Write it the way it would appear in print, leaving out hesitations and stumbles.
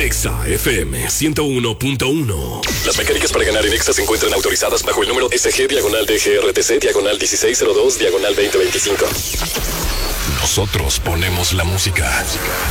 Exa FM 101.1. Las mecánicas para ganar en Exa se encuentran autorizadas bajo el número SG/DGRTC/1602/2025. Nosotros ponemos la música.